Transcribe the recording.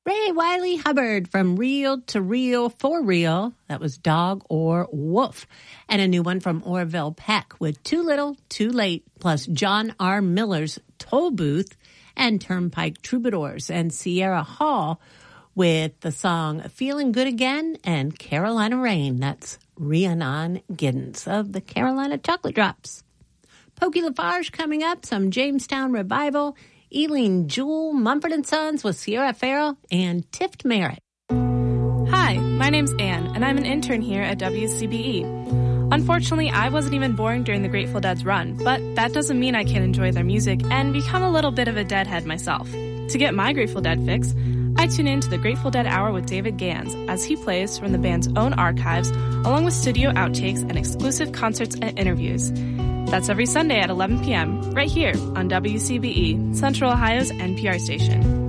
Ray Wiley Hubbard from Real to Real for Real. That was Dog or Wolf. And a new one from Orville Peck with Too Little, Too Late, plus John R. Miller's Toll Booth and Turnpike Troubadours, and Sierra Hall with the song Feeling Good Again and Carolina Rain. That's Rhiannon Giddens of the Carolina Chocolate Drops. Pokey Lafarge coming up, some Jamestown Revival, Eileen Jewell, Mumford & Sons with Sierra Farrell, and Tift Merritt. Hi, my name's Anne, and I'm an intern here at WCBE. Unfortunately, I wasn't even born during the Grateful Dead's run, but that doesn't mean I can't enjoy their music and become a little bit of a Deadhead myself. To get my Grateful Dead fix, I tune in to the Grateful Dead Hour with David Gans as he plays from the band's own archives, along with studio outtakes and exclusive concerts and interviews. That's every Sunday at 11 p.m., right here on WCBE, Central Ohio's NPR station.